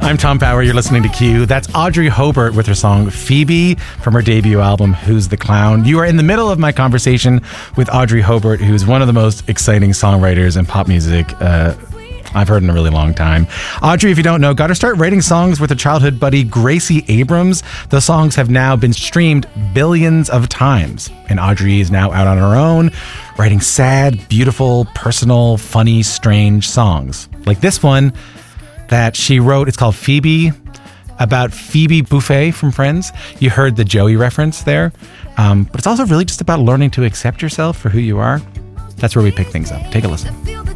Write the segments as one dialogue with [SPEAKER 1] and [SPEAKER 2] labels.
[SPEAKER 1] I'm Tom Power. You're listening to Q. That's Audrey Hobart with her song Phoebe from her debut album, Who's the Clown? You are in the middle of my conversation with Audrey Hobart, who's one of the most exciting songwriters in pop music I've heard in a really long time. Audrey, if you don't know, got her start writing songs with her childhood buddy Gracie Abrams. The songs have now been streamed billions of times. And Audrey is now out on her own, writing sad, beautiful, personal, funny, strange songs. Like this one that she wrote. It's called Phoebe, about Phoebe Buffay from Friends. You heard the Joey reference there. But it's also really just about learning to accept yourself for who you are. That's where we pick things up. Take a listen.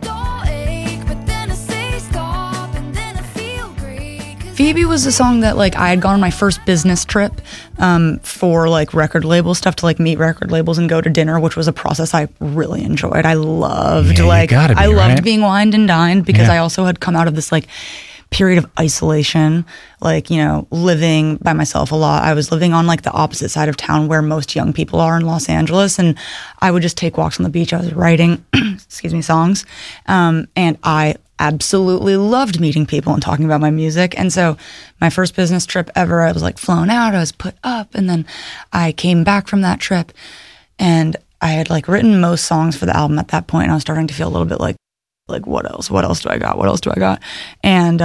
[SPEAKER 2] Phoebe was a song that I had gone on my first business trip for record label stuff to meet record labels and go to dinner, which was a process I really enjoyed. I loved loved being wined and dined because I also had come out of this period of isolation, living by myself a lot. I was living on the opposite side of town where most young people are in Los Angeles, and I would just take walks on the beach. I was writing songs, and I absolutely loved meeting people and talking about my music. And so my first business trip ever, I was flown out, I was put up, and then I came back from that trip and I had written most songs for the album at that point, and I was starting to feel a little bit like what else do I got? And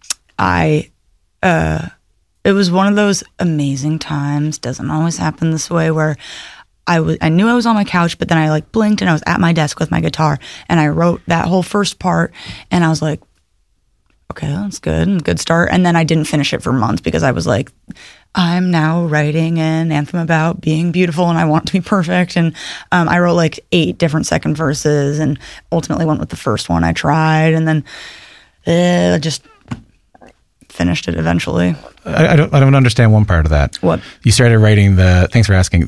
[SPEAKER 2] it was one of those amazing times, doesn't always happen this way, where I knew I was on my couch, but then I blinked and I was at my desk with my guitar, and I wrote that whole first part, and I was like, okay, that's good start. And then I didn't finish it for months because I was like, I'm now writing an anthem about being beautiful and I want it to be perfect. And I wrote 8 different second verses and ultimately went with the first one I tried, and then just finished it eventually.
[SPEAKER 1] I don't understand one part of that.
[SPEAKER 2] What?
[SPEAKER 1] You started writing thanks for asking,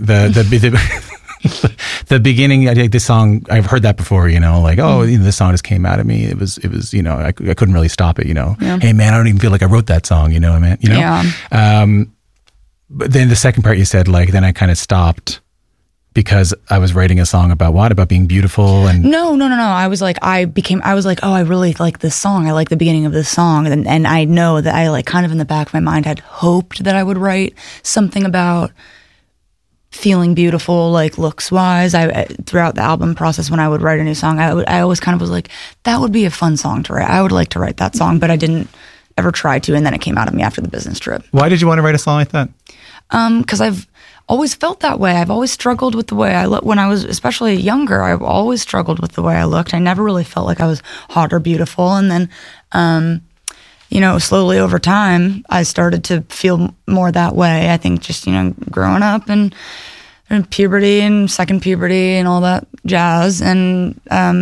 [SPEAKER 1] the beginning. I think this song, I've heard that before, this song just came out of me. It was, I couldn't really stop it,
[SPEAKER 2] Yeah.
[SPEAKER 1] Hey man, I don't even feel like I wrote that song, man,
[SPEAKER 2] Yeah.
[SPEAKER 1] But then the second part you said, then I kind of stopped because I was writing a song about what? About being beautiful and...
[SPEAKER 2] No. I was oh, I really like this song. I like the beginning of this song. And I know that I kind of in the back of my mind had hoped that I would write something about feeling beautiful, looks wise. Throughout the album process, when I would write a new song, I always kind of was like, that would be a fun song to write. I would like to write that song, but I didn't ever try to. And then it came out of me after the business trip.
[SPEAKER 1] Why did you want to write a song like that?
[SPEAKER 2] Because I've always felt that way. I've always struggled with the way I look. When I was especially younger, I've always struggled with the way I looked. I never really felt like I was hot or beautiful. And then, slowly over time, I started to feel more that way. I think just, growing up and puberty and second puberty and all that jazz. And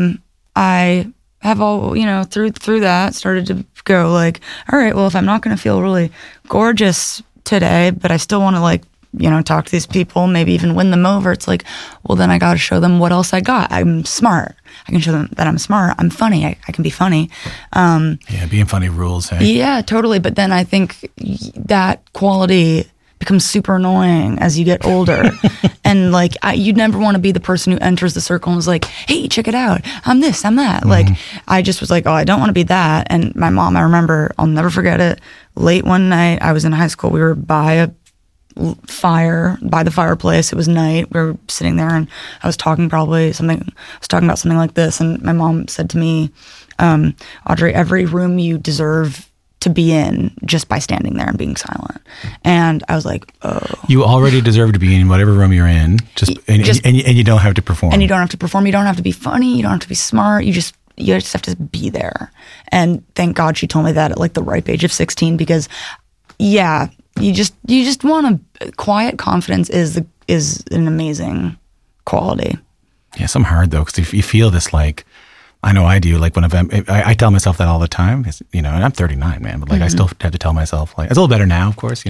[SPEAKER 2] I have all, through that started to go all right, well, if I'm not going to feel really gorgeous today, but I still want to talk to these people, maybe even win them over. It's well, then I got to show them what else I got. I'm smart. I can show them that I'm smart. I'm funny. I can be funny.
[SPEAKER 1] Being funny rules. Hey?
[SPEAKER 2] Yeah, totally. But then I think that quality becomes super annoying as you get older. And you'd never want to be the person who enters the circle and is like, hey, check it out. I'm this, I'm that.
[SPEAKER 1] Mm-hmm.
[SPEAKER 2] I just was oh, I don't want to be that. And my mom, I remember, I'll never forget it. Late one night, I was in high school. We were by the fireplace. It was night. We were sitting there, and I was talking about something like this. And my mom said to me, Audrey, every room you deserve to be in just by standing there and being silent. And I was like, oh. You
[SPEAKER 1] already deserve to be in whatever room you're in, and you don't have to perform.
[SPEAKER 2] And you don't have to perform. You don't have to be funny. You don't have to be smart. You just have to be there. And thank God she told me that at the ripe age of 16, because you just want quiet confidence is an amazing quality.
[SPEAKER 1] Yeah, some hard though, because you feel this I know I do. When I tell myself that all the time, and I'm 39, man, but I still have to tell myself it's a little better now, of course.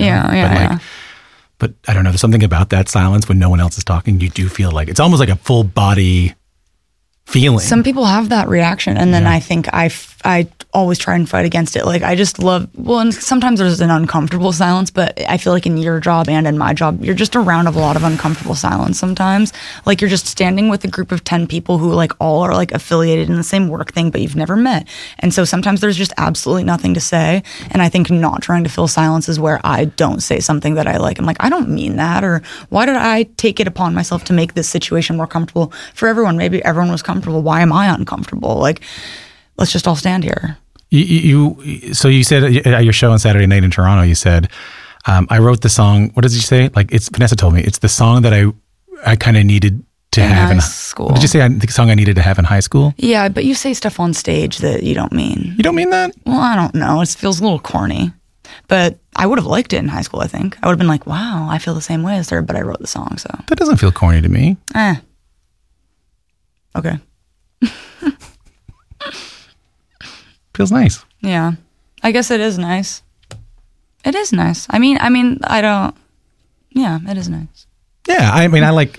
[SPEAKER 1] But I don't know. There's something about that silence when no one else is talking. You do feel it's almost like a full body feeling.
[SPEAKER 2] Some people have that reaction, and then I think I always try and fight against it. Like I just love, well, and sometimes there's an uncomfortable silence, but I feel like in your job and in my job, you're just around a lot of uncomfortable silence sometimes. Like you're just standing with a group of 10 people who like all are like affiliated in the same work thing, but you've never met. And so sometimes there's just absolutely nothing to say. And I think not trying to fill silence is where I don't say something that I like. I'm like, I don't mean that, or why did I take it upon myself to make this situation more comfortable for everyone? Maybe everyone was comfortable. Why am I uncomfortable? Like, let's just all stand here.
[SPEAKER 1] So you said at your show on Saturday night in Toronto, you said, I wrote the song. What did you say? Like Vanessa told me it's the song that I kind of needed to have
[SPEAKER 2] in high school.
[SPEAKER 1] Did you say the song I needed to have in high school?
[SPEAKER 2] Yeah, but you say stuff on stage that you don't mean.
[SPEAKER 1] You don't mean that?
[SPEAKER 2] Well, I don't know. It feels a little corny. But I would have liked it in high school, I think. I would have been like, wow, I feel the same way as her, but I wrote the song, so.
[SPEAKER 1] That doesn't feel corny to me.
[SPEAKER 2] Okay.
[SPEAKER 1] Feels nice.
[SPEAKER 2] Yeah. I guess it is nice. It is nice. I mean, I don't, yeah, it is nice.
[SPEAKER 1] Yeah, I mean, I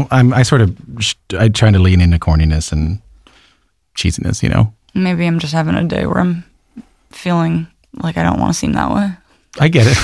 [SPEAKER 1] try to lean into corniness and cheesiness, you know?
[SPEAKER 2] Maybe I'm just having a day where I'm feeling like I don't want to seem that way.
[SPEAKER 1] I get it.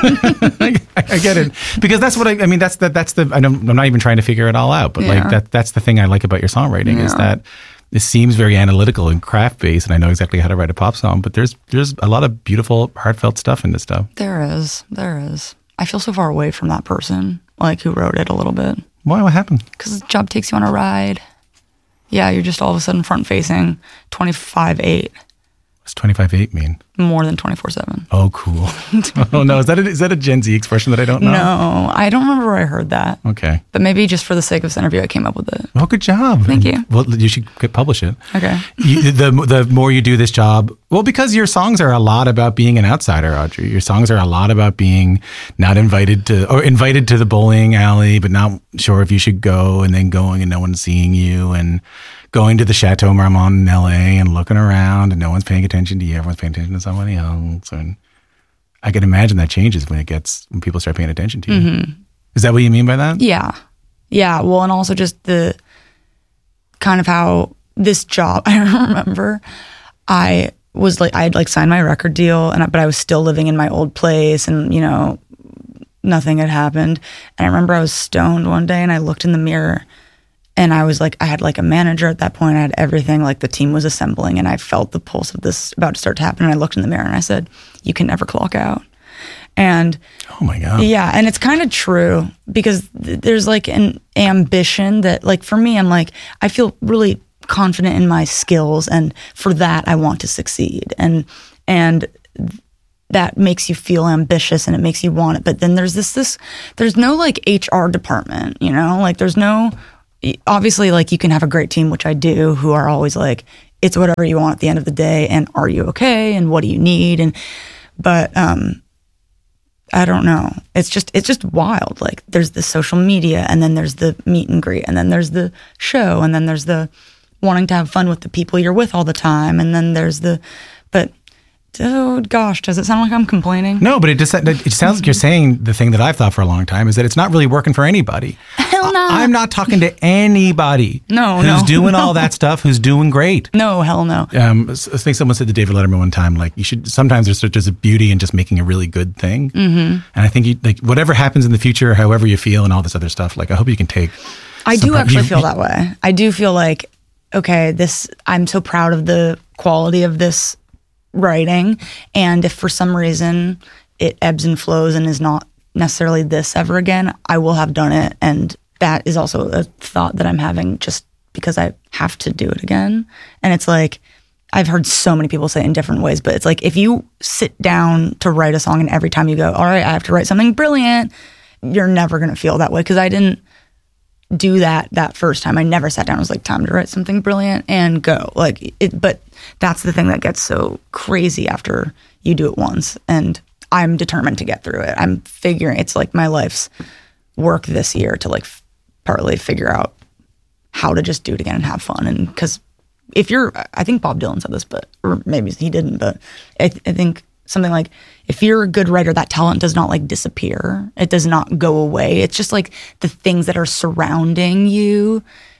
[SPEAKER 1] I get it. Because that's what I'm not even trying to figure it all out, but like that's the thing I like about your songwriting is that it seems very analytical and craft based, and I know exactly how to write a pop song, but there's a lot of beautiful, heartfelt stuff in this stuff.
[SPEAKER 2] There is. I feel so far away from that person, like who wrote it a little bit.
[SPEAKER 1] Why? What happened?
[SPEAKER 2] Because the job takes you on a ride. Yeah, you're just all of a sudden front facing 25/8.
[SPEAKER 1] What's 25/8 mean?
[SPEAKER 2] More than 24/7.
[SPEAKER 1] Oh, cool. Oh, no. Is that a Gen Z expression that I don't know?
[SPEAKER 2] No, I don't remember where I heard that.
[SPEAKER 1] Okay.
[SPEAKER 2] But maybe just for the sake of this interview, I came up with it.
[SPEAKER 1] Oh, good job.
[SPEAKER 2] Thank you.
[SPEAKER 1] Well, you should publish it.
[SPEAKER 2] Okay.
[SPEAKER 1] The more you do this job, well, because your songs are a lot about being an outsider, Audrey. Your songs are a lot about being not invited to the bowling alley, but not sure if you should go, and then going and no one's seeing you, and going to the Chateau Marmont in LA and looking around and no one's paying attention to you. Everyone's paying attention to somebody else. And I can imagine that changes when people start paying attention to you. Mm-hmm. Is that what you mean by that?
[SPEAKER 2] Yeah. Yeah. Well, and also just the kind of how this job, I remember I had signed my record deal, but I was still living in my old place, and, you know, nothing had happened. And I remember I was stoned one day and I looked in the mirror. And I was like, I had like a manager at that point. I had everything, like the team was assembling, and I felt the pulse of this about to start to happen. And I looked in the mirror and I said, you can never clock out. And
[SPEAKER 1] oh my God.
[SPEAKER 2] Yeah. And it's kind of true, because there's like an ambition that, like, for me, I'm like, I feel really confident in my skills, and for that I want to succeed. And that makes you feel ambitious and it makes you want it. But then there's there's no like HR department, you know, like there's no, obviously, like, you can have a great team, which I do, who are always like, it's whatever you want at the end of the day, and are you okay, and what do you need, but I don't know. It's just wild. Like, there's the social media, and then there's the meet and greet, and then there's the show, and then there's the wanting to have fun with the people you're with all the time, and then there's but oh gosh, does it sound like I'm complaining?
[SPEAKER 1] No, but it sounds like you're saying the thing that I've thought for a long time, is that it's not really working for anybody.
[SPEAKER 2] Hell no.
[SPEAKER 1] I'm not talking to anybody who's doing all that stuff, who's doing great.
[SPEAKER 2] No, hell no.
[SPEAKER 1] I think someone said to David Letterman one time, like, sometimes there's a beauty in just making a really good thing. Mm-hmm. And I think whatever happens in the future, however you feel and all this other stuff, like, I hope you can take.
[SPEAKER 2] I do actually feel that way. I do feel like, okay, I'm so proud of the quality of this writing, and if for some reason it ebbs and flows and is not necessarily this ever again, I will have done it. And that is also a thought that I'm having, just because I have to do it again. And it's like, I've heard so many people say it in different ways, but it's like, if you sit down to write a song and every time you go, all right, I have to write something brilliant, you're never going to feel that way. Because I didn't do that first time. I never sat down and was like, time to write something brilliant and go. But that's the thing that gets so crazy after you do it once. And I'm determined to get through it. I'm figuring, it's like my life's work this year to like partly figure out how to just do it again and have fun. And because I think Bob Dylan said this, or maybe he didn't, but I think something like, if you're a good writer, that talent does not like disappear. It does not go away. It's just like the things that are surrounding you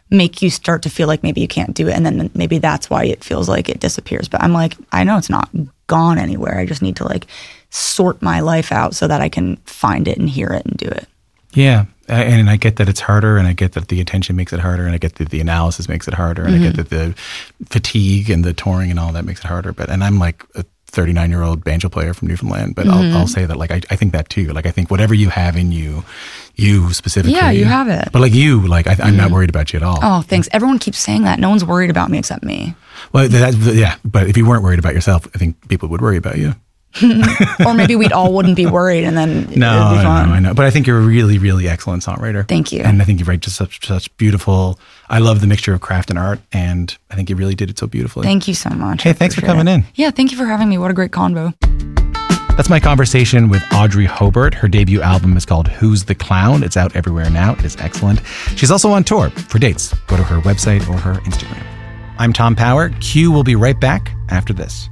[SPEAKER 2] make you start to feel like maybe you can't do it. And then maybe that's why it feels like it disappears. But I'm like, I know it's not gone anywhere. I just need to like sort my life out so that I can find it and hear it and do it.
[SPEAKER 1] Yeah. And I get that it's harder, and I get that the attention makes it harder, and I get that the analysis makes it harder, and I get that the fatigue and the touring and all that makes it harder. And I'm like a 39-year-old banjo player from Newfoundland, but I'll say that like I think that too. Like I think whatever you have in you specifically.
[SPEAKER 2] Yeah, you have it.
[SPEAKER 1] But like you, like I'm not worried about you at all.
[SPEAKER 2] Oh, thanks. Everyone keeps saying that. No one's worried about me except me.
[SPEAKER 1] Well, but if you weren't worried about yourself, I think people would worry about you.
[SPEAKER 2] Or maybe we'd all wouldn't be worried, and then it'd be fun.
[SPEAKER 1] I know. But I think you're a really, really excellent songwriter.
[SPEAKER 2] Thank you.
[SPEAKER 1] And I think you write just such beautiful. I love the mixture of craft and art, and I think you really did it so beautifully.
[SPEAKER 2] Thank you so much.
[SPEAKER 1] Hey, thanks for coming in.
[SPEAKER 2] Yeah, thank you for having me. What a great convo.
[SPEAKER 1] That's my conversation with Audrey Hobart. Her debut album is called Who's the Clown? It's out everywhere now. It is excellent. She's also on tour. For dates, go to her website or her Instagram. I'm Tom Power. Q will be right back after this.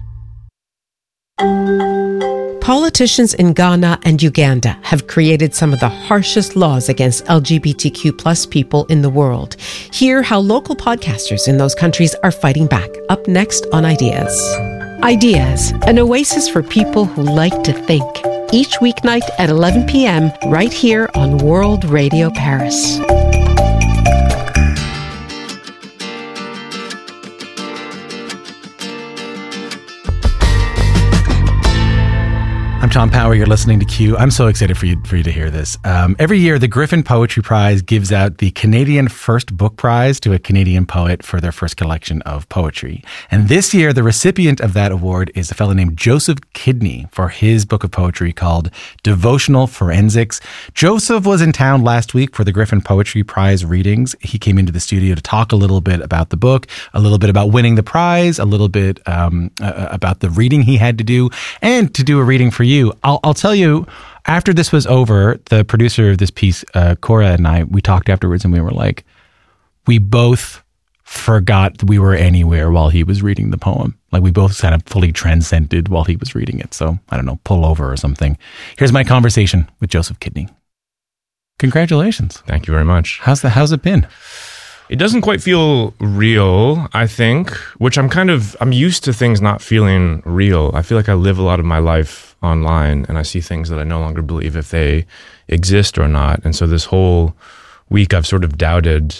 [SPEAKER 3] Politicians in Ghana and Uganda have created some of the harshest laws against LGBTQ plus people in the world. Hear how local podcasters in those countries are fighting back. Up next on Ideas. Ideas, an oasis for people who like to think. Each weeknight at 11 p.m. right here on World Radio Paris.
[SPEAKER 1] I'm Tom Power. You're listening to Q. I'm so excited for you to hear this. Every year, the Griffin Poetry Prize gives out the Canadian First Book Prize to a Canadian poet for their first collection of poetry. And this year, the recipient of that award is a fellow named Joseph Kidney for his book of poetry called Devotional Forensics. Joseph was in town last week for the Griffin Poetry Prize readings. He came into the studio to talk a little bit about the book, a little bit about winning the prize, a little bit about the reading he had to do, and to do a reading for you. I'll tell you, after this was over, the producer of this piece, Cora, and I, we talked afterwards, and we were like, we both forgot that we were anywhere while he was reading the poem. Like we both kind of fully transcended while he was reading it. So I don't know, pull over or something. Here's my conversation with Joseph Kidney. Congratulations.
[SPEAKER 4] Thank you very much.
[SPEAKER 1] How's it been?
[SPEAKER 4] It doesn't quite feel real, I think, which I'm used to things not feeling real. I feel like I live a lot of my life online, and I see things that I no longer believe if they exist or not. And so this whole week I've sort of doubted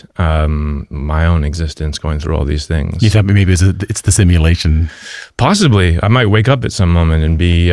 [SPEAKER 4] my own existence going through all these things.
[SPEAKER 1] You thought maybe it's the simulation?
[SPEAKER 4] Possibly. I might wake up at some moment and be,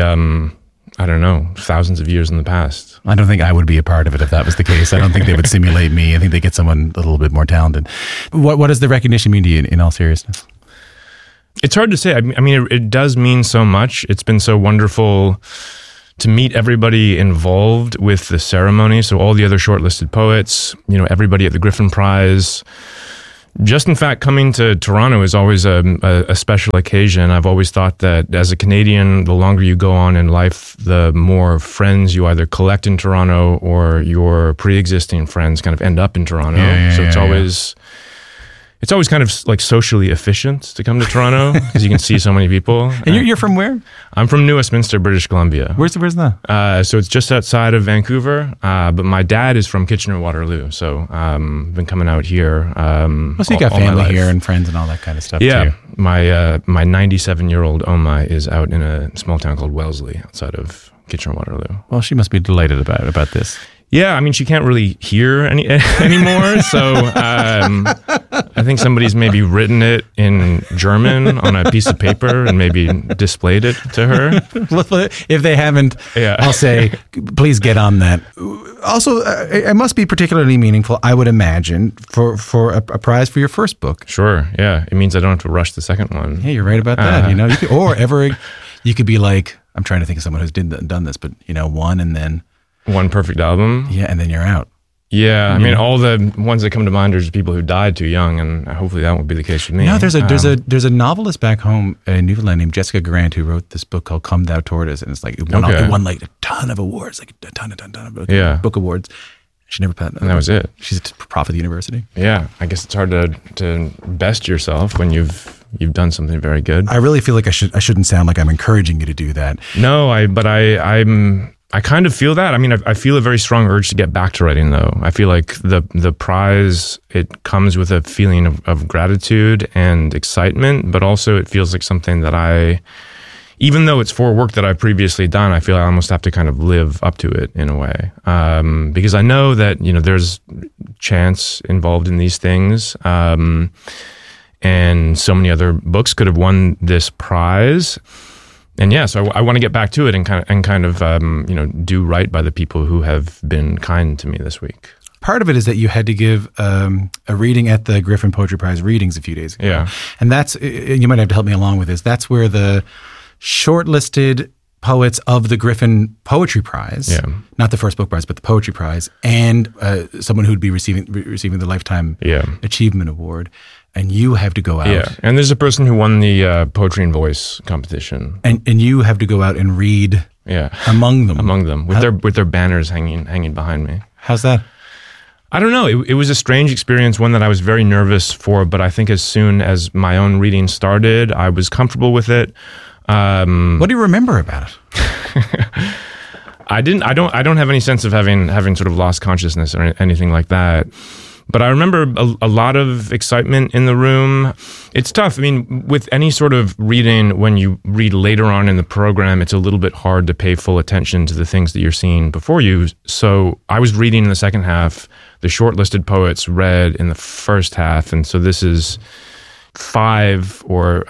[SPEAKER 4] I don't know, thousands of years in the past.
[SPEAKER 1] I don't think I would be a part of it if that was the case. I don't think they would simulate me. I think they get someone a little bit more talented. What does the recognition mean to you in all seriousness?
[SPEAKER 4] It's hard to say. I mean, it does mean so much. It's been so wonderful to meet everybody involved with the ceremony. So all the other shortlisted poets, everybody at the Griffin Prize. Just in fact, coming to Toronto is always a special occasion. I've always thought that as a Canadian, the longer you go on in life, the more friends you either collect in Toronto or your pre-existing friends kind of end up in Toronto. It's always kind of like socially efficient to come to Toronto because you can see so many people.
[SPEAKER 1] And you're from where?
[SPEAKER 4] I'm from New Westminster, British Columbia.
[SPEAKER 1] Where's that?
[SPEAKER 4] So it's just outside of Vancouver, but my dad is from Kitchener-Waterloo, so I've been coming out here.
[SPEAKER 1] So you got family here and friends and all that kind of stuff
[SPEAKER 4] too.
[SPEAKER 1] My
[SPEAKER 4] 97-year-old Oma is out in a small town called Wellesley outside of Kitchener-Waterloo.
[SPEAKER 1] Well, she must be delighted about this.
[SPEAKER 4] Yeah, I mean, she can't really hear anymore, so I think somebody's maybe written it in German on a piece of paper and maybe displayed it to her.
[SPEAKER 1] If they haven't, I'll say, please get on that. Also, it must be particularly meaningful, I would imagine, for a prize for your first book.
[SPEAKER 4] Sure, yeah. It means I don't have to rush the second one.
[SPEAKER 1] Yeah, you're right about that. You could be like, I'm trying to think of someone who's done this, but one and then...
[SPEAKER 4] One perfect album.
[SPEAKER 1] Yeah, and then you're out.
[SPEAKER 4] Yeah, I mean, all the ones that come to mind are just people who died too young, and hopefully that won't be the case with me.
[SPEAKER 1] No, there's a novelist back home in Newfoundland named Jessica Grant who wrote this book called Come Thou Tortoise, and it's like it won like a ton of awards, like a ton of book awards. She never passed.
[SPEAKER 4] And that was it.
[SPEAKER 1] She's a prof at the university.
[SPEAKER 4] Yeah, I guess it's hard to best yourself when you've done something very good.
[SPEAKER 1] I really feel like I shouldn't sound like I'm encouraging you to do that.
[SPEAKER 4] No, I'm I kind of feel that. I mean, I feel a very strong urge to get back to writing, though. I feel like the prize, it comes with a feeling of gratitude and excitement, but also it feels like something that even though it's for work that I've previously done, I feel I almost have to kind of live up to it in a way. Because I know that, there's chance involved in these things. And so many other books could have won this prize. And yeah, so I want to get back to it and kind of do right by the people who have been kind to me this week.
[SPEAKER 1] Part of it is that you had to give a reading at the Griffin Poetry Prize readings a few days ago.
[SPEAKER 4] Yeah.
[SPEAKER 1] And you might have to help me along with this. That's where the shortlisted poets of the Griffin Poetry Prize, not the first book prize, but the Poetry Prize, and someone who'd be receiving the Lifetime Achievement Award. And you have to go out.
[SPEAKER 4] Yeah, and there's a person who won the Poetry and Voice competition.
[SPEAKER 1] And you have to go out and read among them.
[SPEAKER 4] Among them, with their banners hanging behind me.
[SPEAKER 1] How's that?
[SPEAKER 4] I don't know. It was a strange experience, one that I was very nervous for, but I think as soon as my own reading started, I was comfortable with it.
[SPEAKER 1] What do you remember about it?
[SPEAKER 4] I don't have any sense of having sort of lost consciousness or anything like that. But I remember a lot of excitement in the room. It's tough. I mean, with any sort of reading, when you read later on in the program, it's a little bit hard to pay full attention to the things that you're seeing before you. So I was reading in the second half. The shortlisted poets read in the first half. And so this is 5 or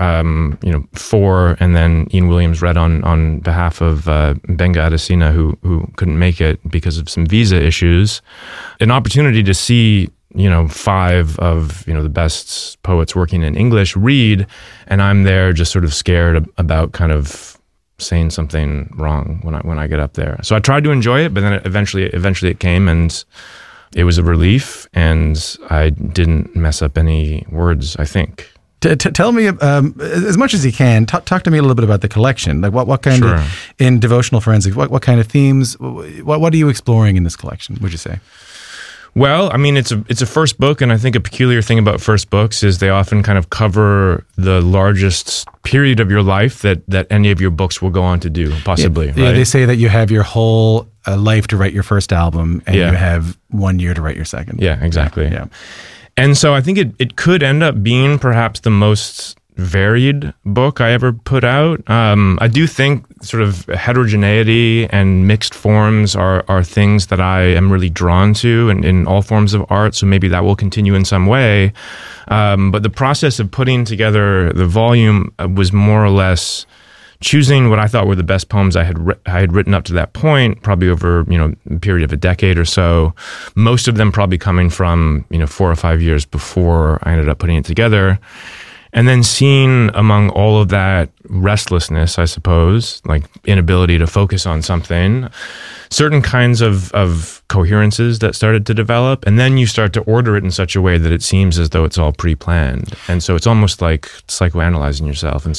[SPEAKER 4] 4, and then Ian Williams read on behalf of Benga Adesina, who couldn't make it because of some visa issues. An opportunity to see 5 of the best poets working in English read, and I'm there just sort of scared about kind of saying something wrong when I get up there. So I tried to enjoy it, but then eventually it came, and it was a relief, and I didn't mess up any words, I think.
[SPEAKER 1] Tell me as much as you can. Talk to me a little bit about the collection. Like what kind of, in devotional forensics, what kind of themes? What are you exploring in this collection, would you say?
[SPEAKER 4] Well, I mean, it's a first book, and I think a peculiar thing about first books is they often kind of cover the largest period of your life that any of your books will go on to do, possibly.
[SPEAKER 1] Yeah,
[SPEAKER 4] right?
[SPEAKER 1] They say that you have your whole life to write your first album, and you have 1 year to write your second.
[SPEAKER 4] Yeah, exactly.
[SPEAKER 1] Yeah.
[SPEAKER 4] And so I think it could end up being perhaps the most varied book I ever put out. I do think sort of heterogeneity and mixed forms are things that I am really drawn to in all forms of art, so maybe that will continue in some way. But the process of putting together the volume was more or less choosing what I thought were the best poems I had written up to that point, probably over a period of a decade or so. Most of them probably coming from 4 or 5 years before I ended up putting it together. And then seeing among all of that restlessness, I suppose, like inability to focus on something, certain kinds of coherences that started to develop. And then you start to order it in such a way that it seems as though it's all pre-planned. And so it's almost like psychoanalyzing yourself. And